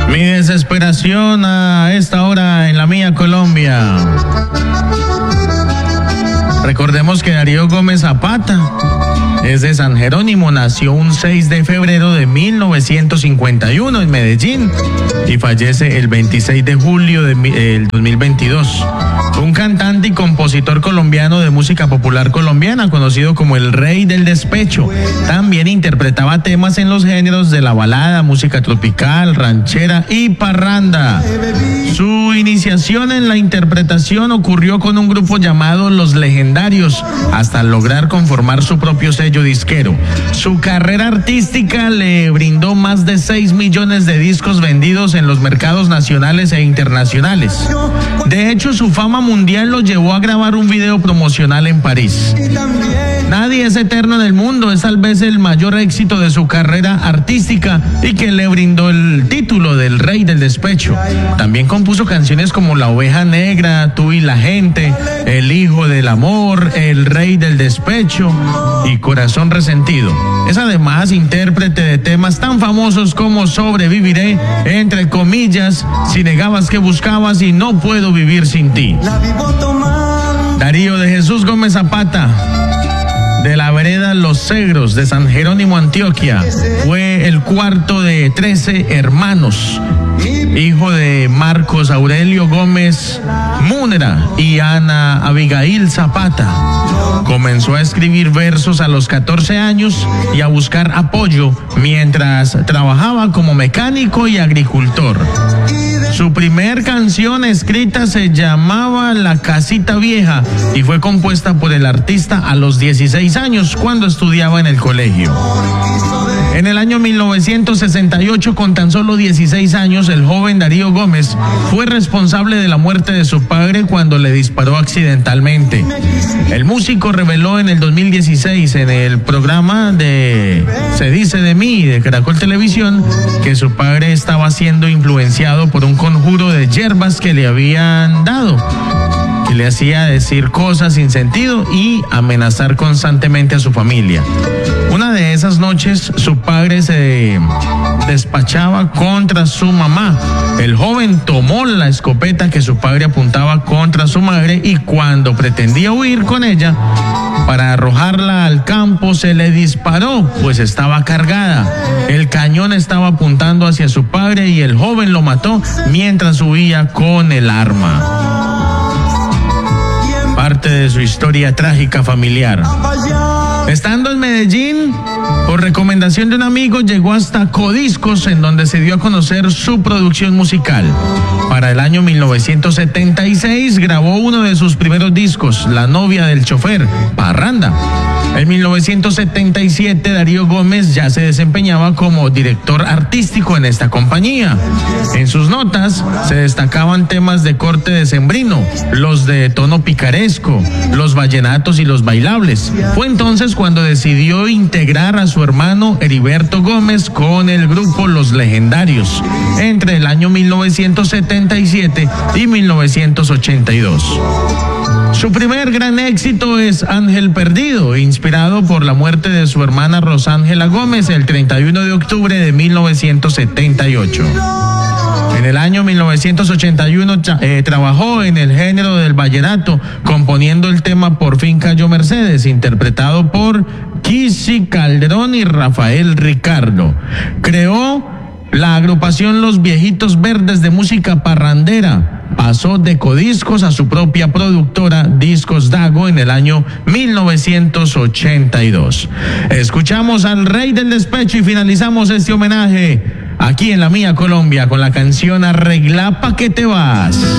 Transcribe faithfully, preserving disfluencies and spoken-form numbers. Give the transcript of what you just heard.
Mi desesperación a esta hora en la mía Colombia. Recordemos que Darío Gómez Zapata es de San Jerónimo, nació un seis de febrero de mil novecientos cincuenta y uno en Medellín y fallece el veintiséis de julio del dos mil veintidós. Un cantante y compositor colombiano de música popular colombiana, conocido como el Rey del Despecho. También interpretaba temas en los géneros de la balada, música tropical, ranchera y parranda. Su iniciación en la interpretación ocurrió con un grupo llamado Los Legendarios, hasta lograr conformar su propio sello disquero. Su carrera artística le brindó más de seis millones de discos vendidos en los mercados nacionales e internacionales. De hecho, su fama mundial lo llevó a grabar un video promocional en París. Nadie es eterno en el mundo es tal vez el mayor éxito de su carrera artística y que le brindó el título del Rey del Despecho. También compuso canciones como La Oveja Negra, Tú y la Gente, El Hijo del Amor, El Rey del Despecho y Corazón Resentido. Es además intérprete de temas tan famosos como Sobreviviré, Entre comillas, Si negabas que buscabas y No puedo vivir sin ti. Darío de Jesús Gómez Zapata, de la vereda Los Cegros de San Jerónimo, Antioquia, fue el cuarto de trece hermanos, hijo de Marcos Aurelio Gómez Múnera y Ana Abigail Zapata. Comenzó a escribir versos a los catorce años y a buscar apoyo mientras trabajaba como mecánico y agricultor. Su primer canción escrita se llamaba La Casita Vieja y fue compuesta por el artista a los dieciséis años cuando estudiaba en el colegio. En el año mil novecientos sesenta y ocho, con tan solo dieciséis años, el joven Darío Gómez fue responsable de la muerte de su padre cuando le disparó accidentalmente. El músico reveló en el dos mil dieciséis en el programa de Se Dice de Mí de Caracol Televisión que su padre estaba siendo influenciado por un conjuro de hierbas que le habían dado, que le hacía decir cosas sin sentido y amenazar constantemente a su familia. Una de esas noches, su padre se despachaba contra su mamá. El joven tomó la escopeta que su padre apuntaba contra su madre y cuando pretendía huir con ella para arrojarla al campo, se le disparó, pues estaba cargada. El cañón estaba apuntando hacia su padre y el joven lo mató mientras huía con el arma. Parte de su historia trágica familiar. Estando en Medellín, por recomendación de un amigo, llegó hasta Codiscos, en donde se dio a conocer su producción musical. Para el año mil novecientos setenta y seis grabó uno de sus primeros discos, La Novia del Chofer, Parranda. En mil novecientos setenta y siete, Darío Gómez ya se desempeñaba como director artístico en esta compañía. En sus notas se destacaban temas de corte decembrino, los de tono picaresco, los vallenatos y los bailables. Fue entonces cuando decidió integrar a su hermano Heriberto Gómez con el grupo Los Legendarios, entre el año mil novecientos setenta y siete y mil novecientos ochenta y dos. Su primer gran éxito es Ángel Perdido, inspirado por la muerte de su hermana Rosángela Gómez el treinta y uno de octubre de mil novecientos setenta y ocho. En el año mil novecientos ochenta y uno eh, trabajó en el género del vallenato, componiendo el tema Por fin cayó Mercedes, interpretado por Kissy Calderón y Rafael Ricardo. Creó la agrupación Los Viejitos Verdes de música parrandera. Pasó de Codiscos a su propia productora Discos Dago en el año mil novecientos ochenta y dos. Escuchamos al Rey del Despecho y finalizamos este homenaje aquí en la mía Colombia con la canción Arregla pa' que te vas.